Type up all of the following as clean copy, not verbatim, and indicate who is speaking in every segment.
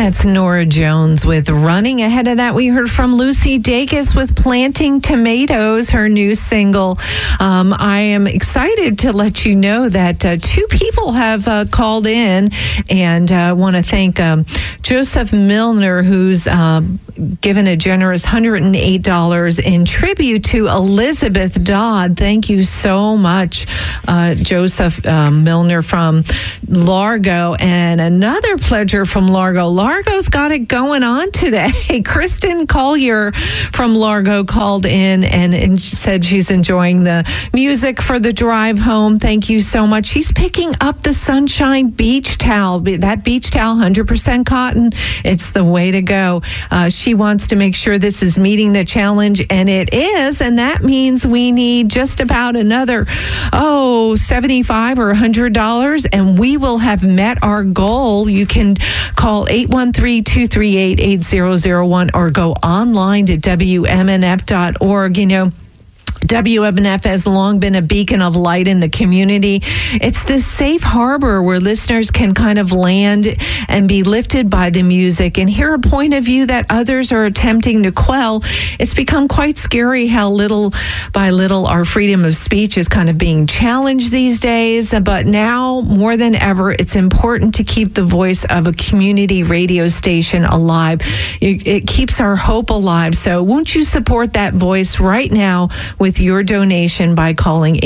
Speaker 1: That's Nora Jones with Running. Ahead of that, we heard from Lucy Dacus with Planting Tomatoes, her new single. I am excited to let you know that two people have called in, and I want to thank Joseph Milner, who's given a generous $108 in tribute to Elizabeth Dodd. Thank you so much, Joseph Milner from Largo. And another pledger from Largo. Largo's got it going on today. Kristen Collier from Largo called in and said she's enjoying the music for the drive home. Thank you so much. She's picking up the Sunshine Beach Towel. That beach towel, 100% cotton. It's the way to go. She wants to make sure this is meeting the challenge, and it is, and that means we need just about another, $75 or $100, and we will have met our goal. You can call 813-238-8001 or go online to WMNF.org. You know, WMNF has long been a beacon of light in the community. It's this safe harbor where listeners can kind of land and be lifted by the music and hear a point of view that others are attempting to quell. It's become quite scary how little by little our freedom of speech is kind of being challenged these days. But now more than ever, it's important to keep the voice of a community radio station alive. It keeps our hope alive. So won't you support that voice right now with your donation by calling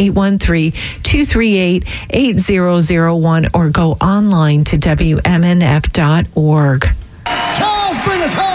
Speaker 1: 813-238-8001 or go online to WMNF.org.
Speaker 2: Charles, bring us home.